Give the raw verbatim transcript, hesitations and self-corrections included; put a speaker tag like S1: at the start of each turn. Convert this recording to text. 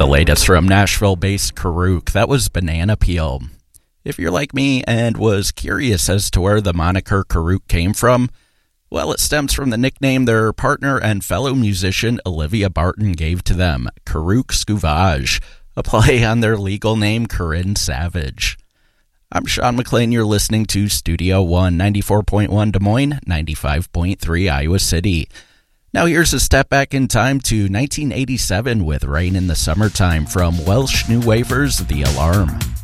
S1: The latest from Nashville-based Karuk, that was Banana Peel. If you're like me and was curious as to where the moniker Karuk came from, well, it stems from the nickname their partner and fellow musician Olivia Barton gave to them, Karuk Sauvage, a play on their legal name Corinne Savage. I'm Sean McLean, you're listening to Studio One, ninety-four point one Des Moines, ninety-five point three Iowa City. Now here's a step back in time to nineteen eighty-seven with Rain in the Summertime from Welsh New Waver's The Alarm.